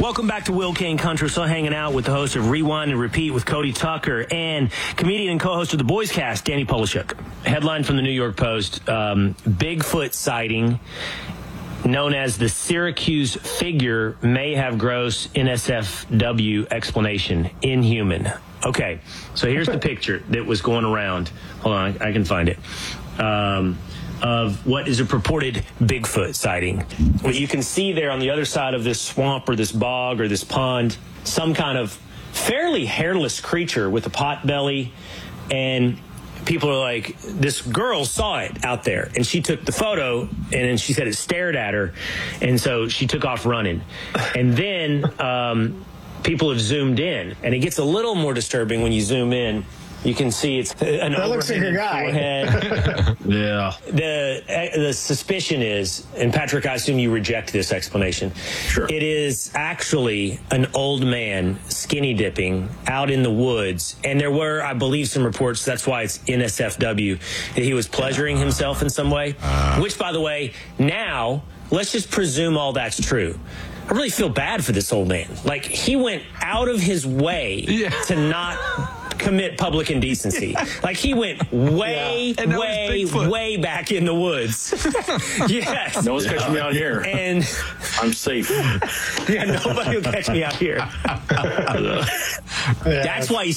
Welcome back to Will Kane Country. Still hanging out with the host of Rewind and Repeat with Cody Tucker and comedian and co-host of the Boys Cast, Danny Polishuk. Headline from the New York Post, Bigfoot sighting known as the Syracuse figure may have gross NSFW explanation. Inhuman. Okay, so here's the picture that was going around. Hold on, I can find it. Of what is a purported Bigfoot sighting. What you can see there on the other side of this swamp or this bog or this pond, some kind of fairly hairless creature with a pot belly, and people are like, this girl saw it out there, and she took the photo, and then she said it stared at her, and so she took off running. And then people have zoomed in, and it gets a little more disturbing when you zoom in. You can see it's an that looks like a guy. Yeah. The suspicion is, and Patrick, I assume you reject this explanation. Sure. It is actually an old man skinny dipping out in the woods. And there were, I believe, some reports, that's why it's NSFW, that he was pleasuring himself in some way. Which, by the way, now, let's just presume all that's true. I really feel bad for this old man. Like, he went out of his way to not commit public indecency. Like, he went way back in the woods. Yes. No one's catching me out here. And I'm safe. yeah, nobody will catch me out here. That's why he